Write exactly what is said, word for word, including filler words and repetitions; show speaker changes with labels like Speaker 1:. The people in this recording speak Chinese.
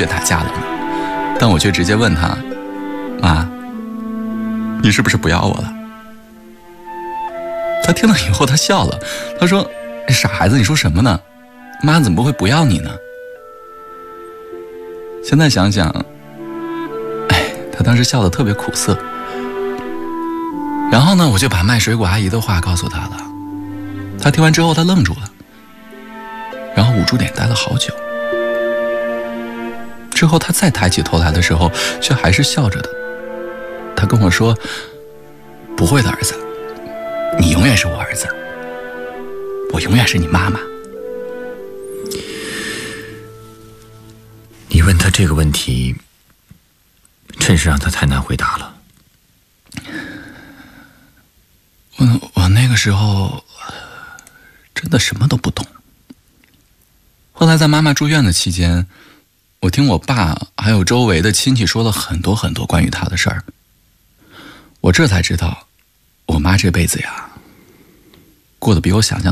Speaker 1: 学打架了呢，但我却直接问他：妈，你是不是不要我了？他听了以后他笑了，他说：傻孩子，你说什么呢？妈怎么不会不要你呢？现在想想，哎，他当时笑得特别苦涩。然后呢，我就把卖水果阿姨的话告诉他了。他听完之后他愣住了，然后捂住脸呆了好久。之后他再抬起头来的时候，却还是笑着的。他跟我说：不会的，儿子，你永远是我儿子，我永远是你妈妈。
Speaker 2: 你问他这个问题，真是让他太难回答了。
Speaker 1: 我我那个时候真的什么都不懂。后来在妈妈住院的期间，我听我爸还有周围的亲戚说了很多很多关于她的事儿。我这才知道，我妈这辈子呀，过得比我想象